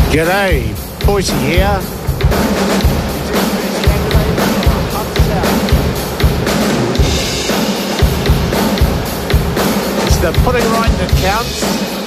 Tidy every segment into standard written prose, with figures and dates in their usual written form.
G'day, Boise here. It's the Putting Right That Counts.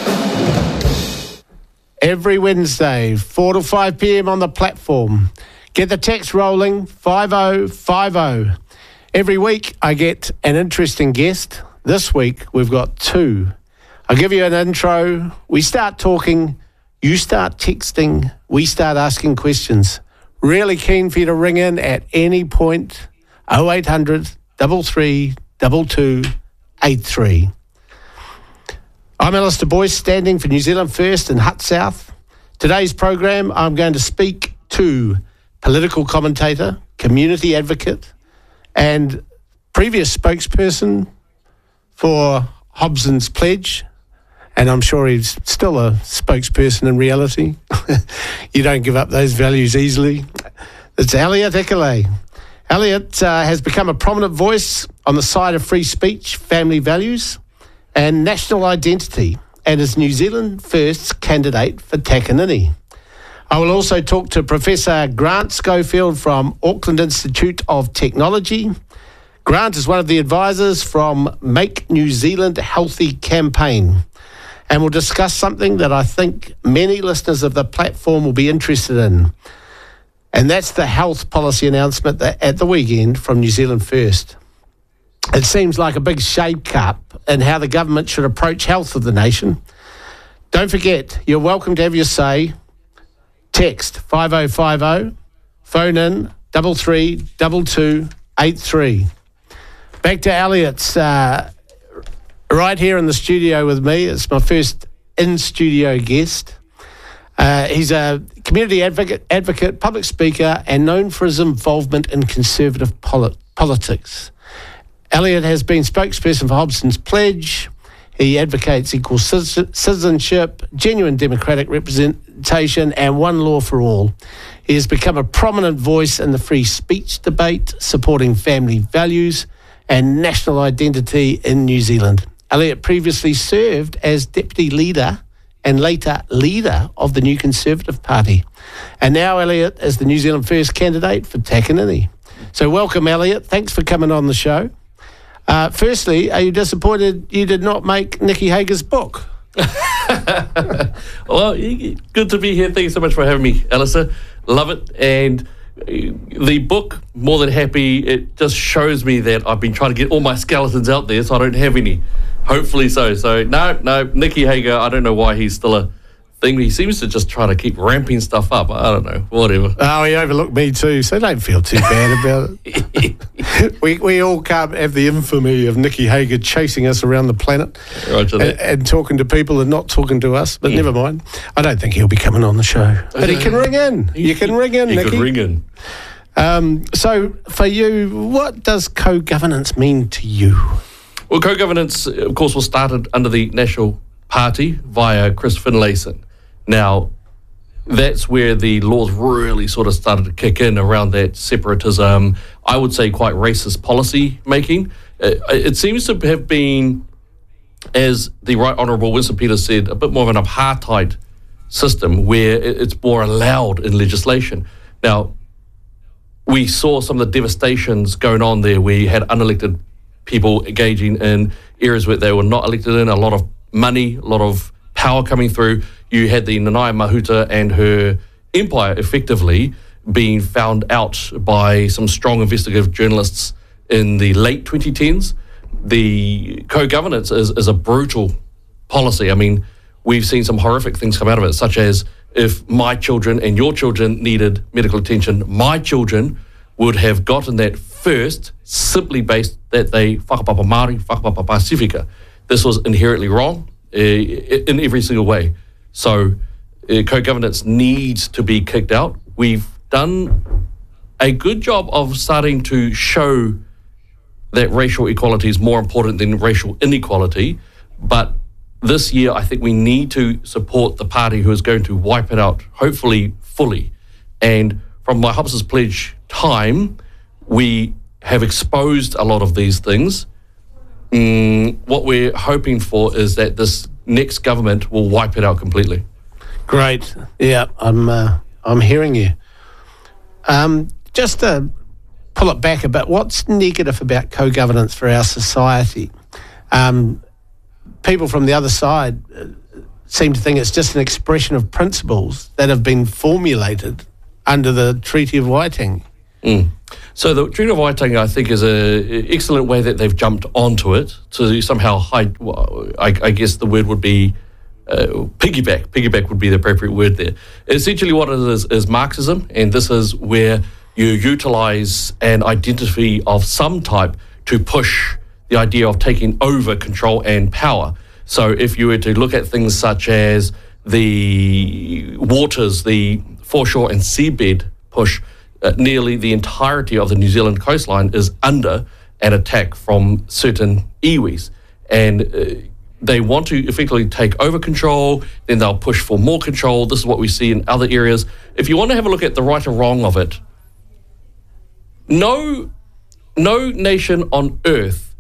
Every Wednesday, 4 to 5 p.m. on the platform. Get the text rolling, 5050. Every week I get an interesting guest. This week we've got two. I'll give you an intro. We start talking. You start texting, we start asking questions. Really keen for you to ring in at any point, 0800 33 22 83. I'm Alistair Boyce, standing for New Zealand First in Hutt South. Today's program, I'm going to speak to political commentator, community advocate, and previous spokesperson for Hobson's Pledge. And I'm sure he's still a spokesperson in reality. You don't give up those values easily. It's Elliot Ickeley. Elliot has become a prominent voice on the side of free speech, family values, and national identity, and is New Zealand First's candidate for Takanini. I will also talk to Professor Grant Schofield from Auckland Institute of Technology. Grant is one of the advisors from Make New Zealand Healthy campaign. And we'll discuss something that I think many listeners of the platform will be interested in. And that's the health policy announcement at the weekend from New Zealand First. It seems like a big shake-up in how the government should approach health of the nation. Don't forget, you're welcome to have your say. Text 5050, phone in 332283. Back to Elliot's right here in the studio with me. It's my first in-studio guest. He's a community advocate, public speaker, and known for his involvement in conservative politics. Elliot has been spokesperson for Hobson's Pledge. He advocates equal citizenship, genuine democratic representation, and one law for all. He has become a prominent voice in the free speech debate, supporting family values and national identity in New Zealand. Elliot previously served as deputy leader and later leader of the New Conservative Party. And now Elliot is the New Zealand First candidate for Takanini. So welcome, Elliot. Thanks for coming on the show. Firstly, are you disappointed you did not make Nikki Hager's book? Well, good to be here. Thanks so much for having me, Alistair. Love it. And the book, more than happy, it just shows me that I've been trying to get all my skeletons out there, so I don't have any. Hopefully so. So, no, Nikki Hager, I don't know why he's still a thing. He seems to just try to keep ramping stuff up. I don't know, whatever. Oh, he overlooked me too, so don't feel too bad about it. we all can't have the infamy of Nikki Hager chasing us around the planet and talking to people and not talking to us, but never mind. I don't think he'll be coming on the show. But he can ring in. You can ring in, Nikki. He could ring in. So, for you, what does co-governance mean to you? Well, co-governance, of course, was started under the National Party via Chris Finlayson. Now, that's where the laws really sort of started to kick in around that separatism, I would say quite racist policy making. It seems to have been, as the Right Honourable Winston Peters said, a bit more of an apartheid system where it's more allowed in legislation. Now, we saw some of the devastations going on there where you had unelected people engaging in areas where they were not elected in, a lot of money, a lot of power coming through. You had the Nanaia Mahuta and her empire effectively being found out by some strong investigative journalists in the late 2010s. The co-governance is a brutal policy. I mean, we've seen some horrific things come out of it, such as if my children and your children needed medical attention, my children would have gotten that first, simply based that they whakapapa Māori, whakapapa Pasifika. This was inherently wrong in every single way. So co-governance needs to be kicked out. We've done a good job of starting to show that racial equality is more important than racial inequality, but this year I think we need to support the party who is going to wipe it out, hopefully fully. And from my Hobson's Pledge time, we have exposed a lot of these things. What we're hoping for is that this next government will wipe it out completely. Great. Yeah, I'm hearing you. Just to pull it back a bit, what's negative about co-governance for our society? People from the other side seem to think it's just an expression of principles that have been formulated under the Treaty of Waitangi. So the Treaty of Waitangi, I think, is an excellent way that they've jumped onto it to somehow hide, I guess the word would be piggyback. Piggyback would be the appropriate word there. Essentially what it is Marxism, and this is where you utilise an identity of some type to push the idea of taking over control and power. So if you were to look at things such as the waters, the foreshore and seabed push, nearly the entirety of the New Zealand coastline is under an attack from certain iwis. And they want to effectively take over control, then they'll push for more control. This is what we see in other areas. If you want to have a look at the right or wrong of it, no nation on earth